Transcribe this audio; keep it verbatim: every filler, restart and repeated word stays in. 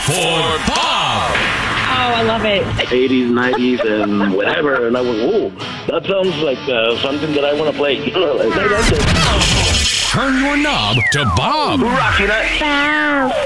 for Bob. Oh, I love it. eighties, nineties, and whatever. And I was, whoa, that sounds like uh, something that I want to play. You know, like, that's it. Turn your knob to Bob. Rocking it. Bob.